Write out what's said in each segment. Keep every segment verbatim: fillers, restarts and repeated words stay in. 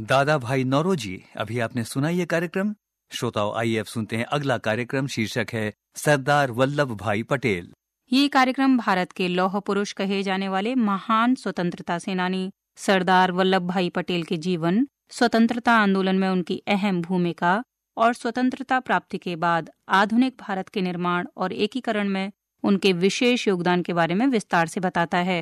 दादा भाई नौरोजी। अभी आपने सुना ये कार्यक्रम। श्रोताओं, आइए अब सुनते हैं अगला कार्यक्रम। शीर्षक है सरदार वल्लभ भाई पटेल। ये कार्यक्रम भारत के लौह पुरुष कहे जाने वाले महान स्वतंत्रता सेनानी सरदार वल्लभ भाई पटेल के जीवन, स्वतंत्रता आंदोलन में उनकी अहम भूमिका और स्वतंत्रता प्राप्ति के बाद आधुनिक भारत के निर्माण और एकीकरण में उनके विशेष योगदान के बारे में विस्तार से बताता है।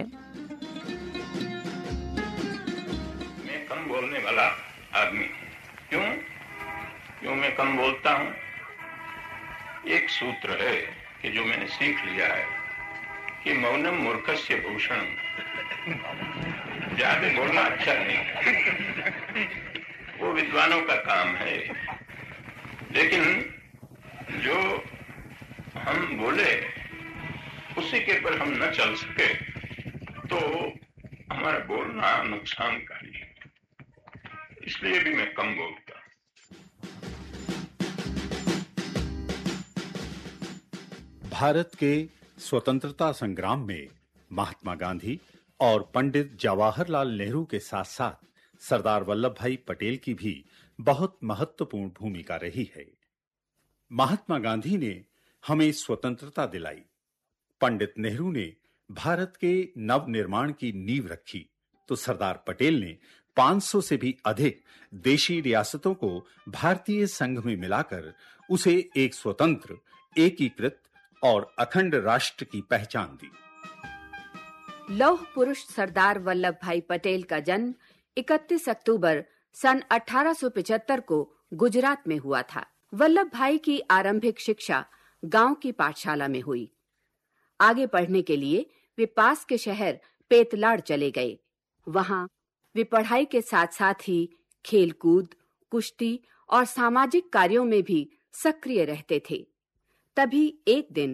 मैं कम बोलने वाला आदमी क्यों क्यों मैं कम बोलता हूँ? एक सूत्र है कि जो मैंने सीख लिया है कि मौनम मूर्खस्य भूषण। ज्यादा बोलना अच्छा नहीं, वो विद्वानों का काम है। लेकिन जो हम बोले उसी के पर हम न चल सके तो हमारा बोलना नुकसानकारी है। इसलिए भी मैं कम बोलता। भारत के स्वतंत्रता संग्राम में महात्मा गांधी और पंडित जवाहरलाल नेहरू के साथ साथ सरदार वल्लभ भाई पटेल की भी बहुत महत्वपूर्ण भूमिका रही है। महात्मा गांधी ने हमें स्वतंत्रता दिलाई, पंडित नेहरू ने भारत के नव निर्माण की नींव रखी, तो सरदार पटेल ने पाँच सौ से भी अधिक देशी रियासतों को भारतीय संघ में मिलाकर उसे एक स्वतंत्र, एकीकृत और अखंड राष्ट्र की पहचान दी। लौह पुरुष सरदार वल्लभ भाई पटेल का जन्म इकतीस अक्टूबर सन अठारह सौ पचहत्तर को गुजरात में हुआ था। वल्लभ भाई की आरंभिक शिक्षा गांव की पाठशाला में हुई। आगे पढ़ने के लिए वे पास के शहर पेतलाड़ चले गए। वहां वे पढ़ाई के साथ साथ ही खेलकूद, कुश्ती और सामाजिक कार्यों में भी सक्रिय रहते थे। तभी एक दिन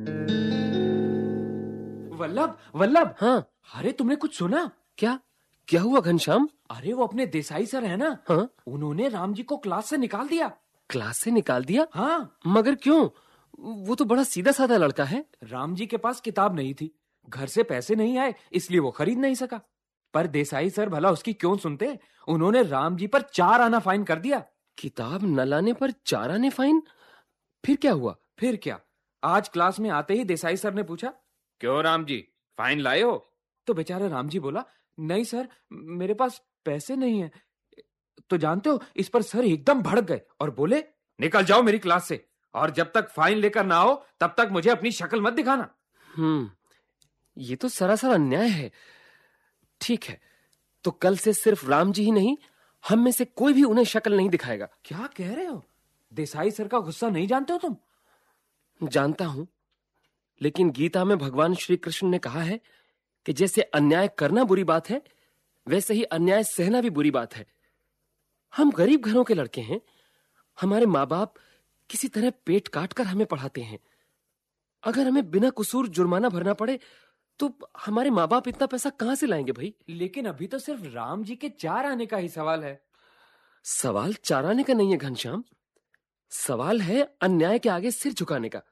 वल्लभ वल्लभ हाँ। अरे तुमने कुछ सुना? क्या क्या हुआ घनश्याम? अरे वो अपने देसाई सर है ना, हाँ? उन्होंने राम जी को क्लास से निकाल दिया। क्लास से निकाल दिया? हाँ। मगर क्यों? वो तो बड़ा सीधा साधा लड़का है। राम जी के पास किताब नहीं थी, घर से पैसे नहीं आए, इसलिए वो खरीद नहीं सका। पर देसाई सर भला उसकी क्यों सुनते? उन्होंने राम जी पर चार आना फाइन कर दिया। किताब न लाने पर चार आने फाइन? फिर क्या हुआ? फिर क्या, आज क्लास में आते ही देसाई सर ने पूछा, क्यों राम जी फाइन लाए हो? तो बेचारा राम जी बोला, नहीं सर, मेरे पास पैसे नहीं है। तो जानते हो, इस पर सर एकदम भड़क गए और बोले, निकल जाओ मेरी क्लास से, और जब तक फाइन लेकर ना आओ तब तक मुझे अपनी शक्ल मत दिखाना। हम्म ये तो सरासर अन्याय है। ठीक है, तो कल से सिर्फ राम जी ही नहीं, हम में से कोई भी उन्हें शक्ल नहीं दिखाएगा। क्या कह रहे हो? देसाई सर का गुस्सा नहीं जानते हो तुम? जानता हूं, लेकिन गीता में भगवान श्री कृष्ण ने कहा है कि जैसे अन्याय करना बुरी बात है, वैसे ही अन्याय सहना भी बुरी बात है। हम गरीब घरों के लड़के हैं। हमारे माँ बाप किसी तरह पेट काट कर हमें पढ़ाते हैं। अगर हमें बिना कसूर जुर्माना भरना पड़े तो हमारे माँ बाप इतना पैसा कहां से लाएंगे भाई? लेकिन अभी तो सिर्फ राम जी के चार आने का ही सवाल है। सवाल चार आने का नहीं है घनश्याम, सवाल है अन्याय के आगे सिर झुकाने का।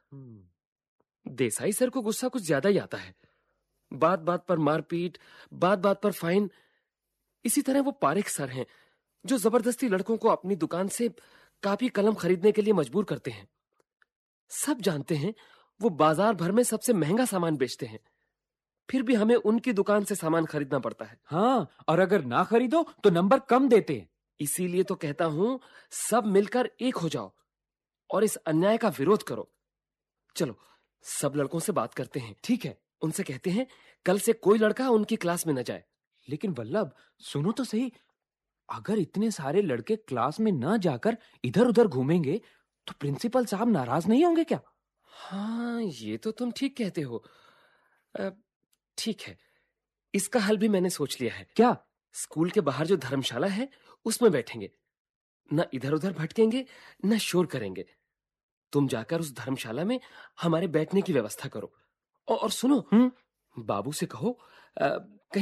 देसाई सर को गुस्सा कुछ ज्यादा ही आता है। बात बात पर मारपीट, बात बात पर फाइन। इसी तरह वो पारेख सर हैं जो जबरदस्ती लड़कों को अपनी दुकान से कापी कलम खरीदने के लिए मजबूर करते हैं। सब जानते हैं वो बाजार भर में सबसे महंगा सामान बेचते हैं, फिर भी हमें उनकी दुकान से सामान खरीदना पड़ता है। हाँ, और अगर ना खरीदो तो नंबर कम देते हैं। इसीलिए तो कहता हूं, सब मिलकर एक हो जाओ और इस अन्याय का विरोध करो। चलो सब लड़कों से बात करते हैं। ठीक है, उनसे कहते हैं कल से कोई लड़का उनकी क्लास में न जाए। लेकिन वल्लभ सुनो तो सही, अगर इतने सारे लड़के क्लास में न जाकर इधर उधर घूमेंगे तो प्रिंसिपल साहब नाराज नहीं होंगे क्या? हाँ, ये तो तुम ठीक कहते हो। ठीक है, इसका हल भी मैंने सोच लिया है। क्या? स्कूल के बाहर जो धर्मशाला है उसमें बैठेंगे, न इधर उधर भटकेंगे न शोर करेंगे। तुम जाकर उस धर्मशाला में हमारे बैठने की व्यवस्था करो। और, और सुनो, हम्म बाबू से कहो आ,